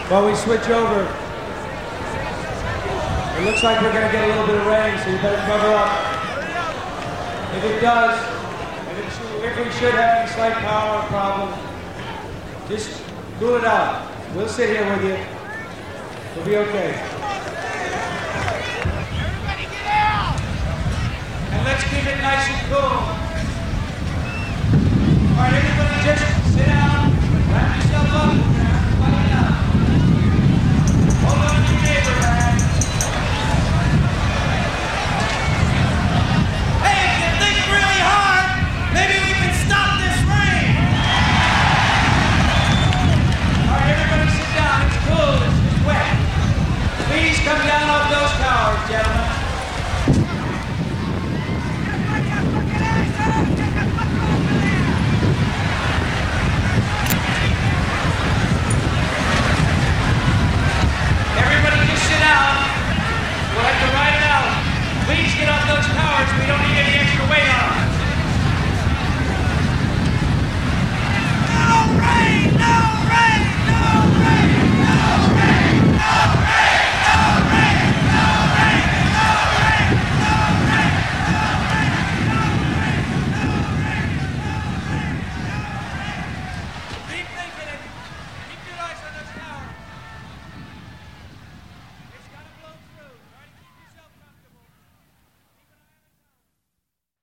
While we switch over, it looks like we're going to get a little bit of rain, so you better cover up. If it does, and if we should have any slight power problem, just cool it out. We'll sit here with you. We'll be okay. Everybody get out! And let's keep it nice and cool. All right, everybody just sit down, wrap yourself up, everybody down. Hold on to your neighbor, man. Hey, if you think really hard, maybe we can stop this rain! All right, everybody sit down. It's cool. It's wet. Please come down off